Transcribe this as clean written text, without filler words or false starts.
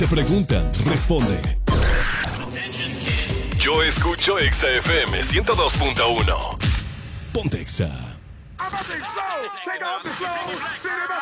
Te preguntan, responde. Yo escucho Exa FM 102.1. Ponte Exa.